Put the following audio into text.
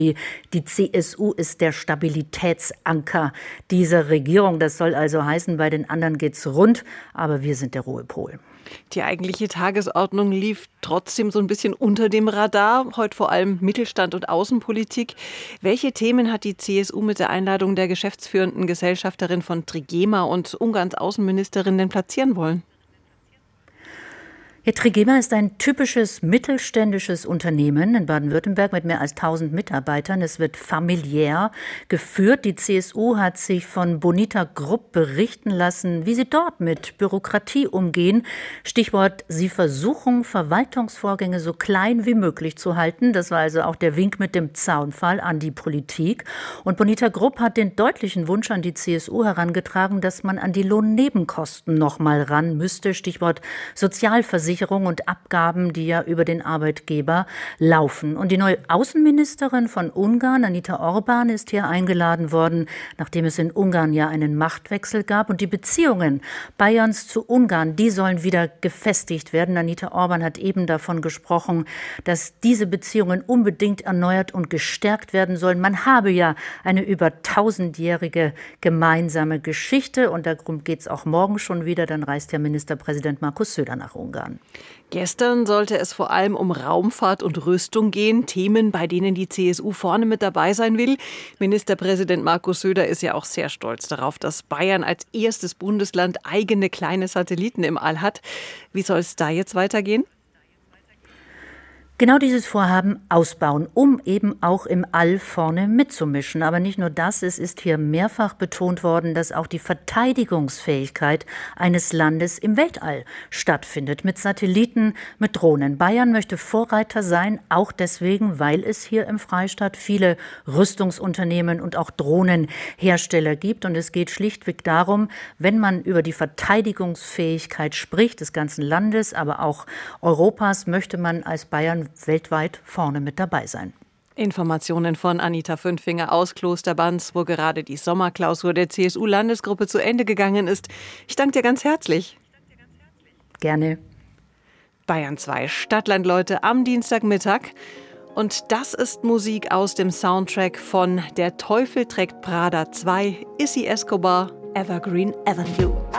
Die CSU ist der Stabilitätsanker dieser Regierung. Das soll also heißen, bei den anderen geht's rund, aber wir sind der Ruhepol. Die eigentliche Tagesordnung lief trotzdem so ein bisschen unter dem Radar. Heute vor allem Mittelstand und Außenpolitik. Welche Themen hat die CSU mit der Einladung der geschäftsführenden Gesellschafterin von Trigema und Ungarns Außenministerin denn platzieren wollen? Ja, Trigema ist ein typisches mittelständisches Unternehmen in Baden-Württemberg mit mehr als 1000 Mitarbeitern. Es wird familiär geführt. Die CSU hat sich von Bonita Grupp berichten lassen, wie sie dort mit Bürokratie umgehen. Stichwort, sie versuchen, Verwaltungsvorgänge so klein wie möglich zu halten. Das war also auch der Wink mit dem Zaunpfahl an die Politik. Und Bonita Grupp hat den deutlichen Wunsch an die CSU herangetragen, dass man an die Lohnnebenkosten noch mal ran müsste. Stichwort Sozialversicherung und Abgaben, die ja über den Arbeitgeber laufen. Und die neue Außenministerin von Ungarn, Anita Orban, ist hier eingeladen worden, nachdem es in Ungarn ja einen Machtwechsel gab. Und die Beziehungen Bayerns zu Ungarn, die sollen wieder gefestigt werden. Anita Orban hat eben davon gesprochen, dass diese Beziehungen unbedingt erneuert und gestärkt werden sollen. Man habe ja eine über 1000-jährige gemeinsame Geschichte. Und darum geht es auch morgen schon wieder. Dann reist ja Ministerpräsident Markus Söder nach Ungarn. Gestern sollte es vor allem um Raumfahrt und Rüstung gehen, Themen, bei denen die CSU vorne mit dabei sein will. Ministerpräsident Markus Söder ist ja auch sehr stolz darauf, dass Bayern als erstes Bundesland eigene kleine Satelliten im All hat. Wie soll es da jetzt weitergehen? Genau dieses Vorhaben ausbauen, um eben auch im All vorne mitzumischen. Aber nicht nur das, es ist hier mehrfach betont worden, dass auch die Verteidigungsfähigkeit eines Landes im Weltall stattfindet. Mit Satelliten, mit Drohnen. Bayern möchte Vorreiter sein, auch deswegen, weil es hier im Freistaat viele Rüstungsunternehmen und auch Drohnenhersteller gibt. Und es geht schlichtweg darum, wenn man über die Verteidigungsfähigkeit spricht, des ganzen Landes, aber auch Europas, möchte man als Bayern weltweit vorne mit dabei sein. Informationen von Anita Fünfinger aus Klosterbanz, wo gerade die Sommerklausur der CSU-Landesgruppe zu Ende gegangen ist. Ich danke dir ganz herzlich. Gerne. Bayern 2 Stadtlandleute am Dienstagmittag. Und das ist Musik aus dem Soundtrack von Der Teufel trägt Prada 2, Issy Escobar, Evergreen Avenue.